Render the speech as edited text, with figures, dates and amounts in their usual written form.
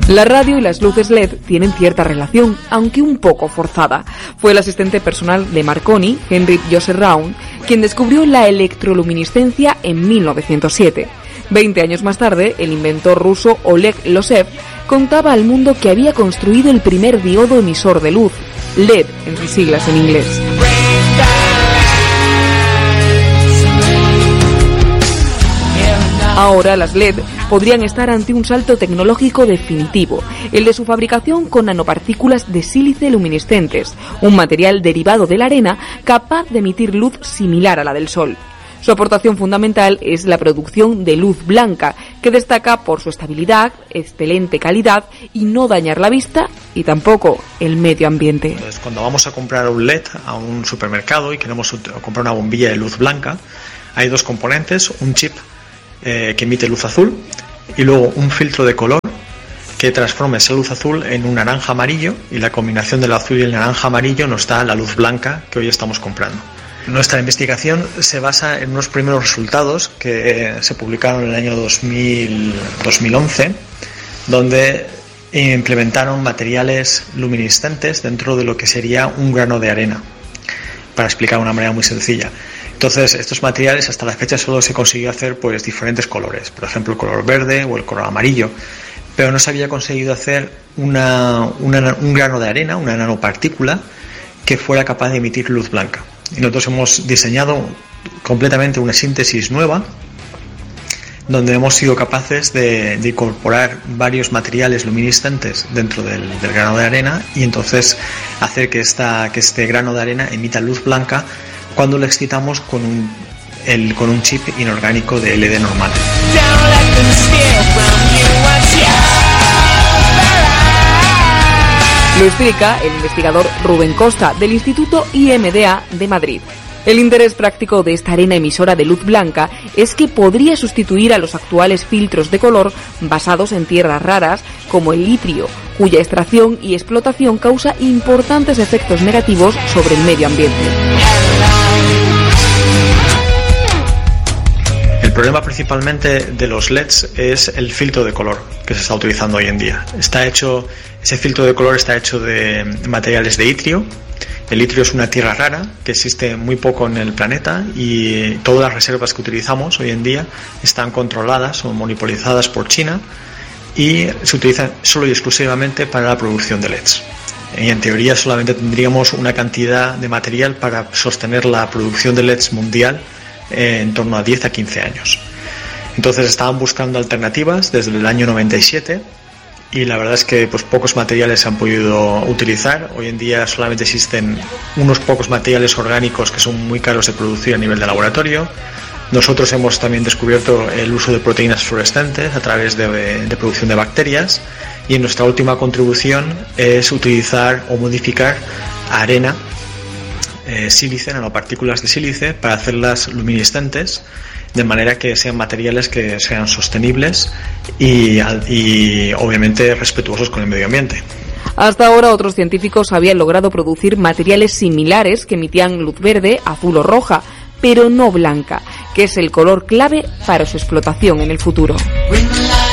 La radio y las luces LED tienen cierta relación, aunque un poco forzada. Fue el asistente personal de Marconi, Henry Joseph Braun, quien descubrió la electroluminiscencia en 1907. 20 años más tarde, el inventor ruso Oleg Losev contaba al mundo que había construido el primer diodo emisor de luz, LED en sus siglas en inglés. Ahora las LED podrían estar ante un salto tecnológico definitivo, el de su fabricación con nanopartículas de sílice luminiscentes, un material derivado de la arena capaz de emitir luz similar a la del Sol. Su aportación fundamental es la producción de luz blanca, que destaca por su estabilidad, excelente calidad y no dañar la vista y tampoco el medio ambiente. Entonces, cuando vamos a comprar un LED a un supermercado y queremos comprar una bombilla de luz blanca, hay dos componentes, un chip que emite luz azul y luego un filtro de color que transforma esa luz azul en un naranja amarillo, y la combinación del azul y el naranja amarillo nos da la luz blanca que hoy estamos comprando. Nuestra investigación se basa en unos primeros resultados que se publicaron en el año 2011, donde implementaron materiales luminiscentes dentro de lo que sería un grano de arena, para explicar de una manera muy sencilla. Entonces, estos materiales hasta la fecha solo se consiguió hacer pues diferentes colores, por ejemplo el color verde o el color amarillo, pero no se había conseguido hacer un grano de arena, una nanopartícula que fuera capaz de emitir luz blanca. Y nosotros hemos diseñado completamente una síntesis nueva, donde hemos sido capaces de incorporar varios materiales luminiscentes dentro del grano de arena y entonces hacer que este grano de arena emita luz blanca cuando lo excitamos con un chip inorgánico de LED normal. Lo explica el investigador Rubén Costa del Instituto IMDA de Madrid. El interés práctico de esta arena emisora de luz blanca es que podría sustituir a los actuales filtros de color basados en tierras raras como el litrio, cuya extracción y explotación causa importantes efectos negativos sobre el medio ambiente. El problema principalmente de los LEDs es el filtro de color que se está utilizando hoy en día. Ese filtro de color está hecho de materiales de itrio. El itrio es una tierra rara que existe muy poco en el planeta y todas las reservas que utilizamos hoy en día están controladas o monopolizadas por China y se utilizan solo y exclusivamente para la producción de LEDs. Y en teoría solamente tendríamos una cantidad de material para sostener la producción de LEDs mundial en torno a 10 a 15 años. Entonces estaban buscando alternativas desde el año 97 y la verdad es que pues pocos materiales se han podido utilizar. Hoy en día solamente existen unos pocos materiales orgánicos que son muy caros de producir a nivel de laboratorio. Nosotros hemos también descubierto el uso de proteínas fluorescentes a través de producción de bacterias, y en nuestra última contribución es utilizar o modificar arena, sílice, nanopartículas de sílice, para hacerlas luminiscentes, de manera que sean materiales que sean sostenibles y obviamente respetuosos con el medio ambiente. Hasta ahora otros científicos habían logrado producir materiales similares que emitían luz verde, azul o roja, pero no blanca, que es el color clave para su explotación en el futuro.